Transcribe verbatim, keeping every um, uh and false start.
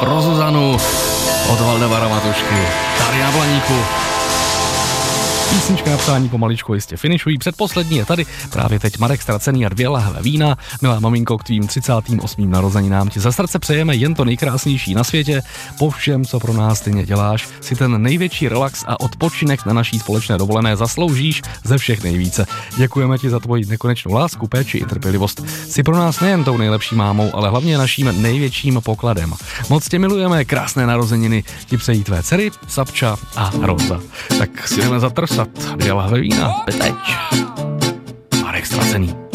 pro Zuzanu od Valdemara Matušky, tady na Blaníku. Písnička napsání pomaličku jistě finišují. Předposlední je tady právě teď Marek Ztracený a dvě lahve vína. Milá maminko, k tvým třicátým osmým narozeninám ti za srdce přejeme jen to nejkrásnější na světě. Po všem, co pro nás stejně děláš, si ten největší relax a odpočinek na naší společné dovolené zasloužíš ze všech nejvíce. Děkujeme ti za tvoji nekonečnou lásku, péči i trpělivost. Jsi pro nás nejen tou nejlepší mámou, ale hlavně naším největším pokladem. Moc tě milujeme, krásné narozeniny ti přejí tvé dcery, Sapča a Roza. Tak si jdeme zatrsat dvě lahve vína. Teď. Marek Ztracený.